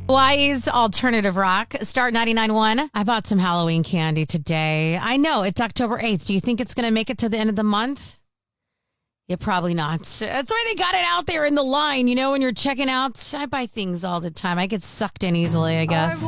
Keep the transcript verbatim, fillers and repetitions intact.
Hawaii's alternative rock. Start ninety-nine point one. I bought some Halloween candy today. I know it's October eighth. Do you think it's going to make it to the end of the month? Yeah, probably not. That's why they got it out there in the line. You know, when you're checking out, I buy things all the time. I get sucked in easily, I guess.